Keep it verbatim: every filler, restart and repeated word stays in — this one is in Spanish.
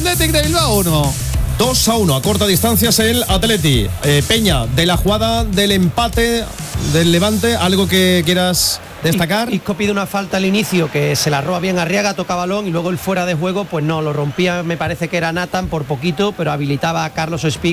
Athletic de Bilbao uno. dos a uno, a corta distancia es el Atleti. Eh, Peña, de la jugada del empate del Levante, ¿algo que quieras destacar? Isco pide una falta al inicio que se la roba bien Arriaga, toca balón y luego el fuera de juego pues no, lo rompía, me parece que era Nathan por poquito, pero habilitaba a Carlos Espí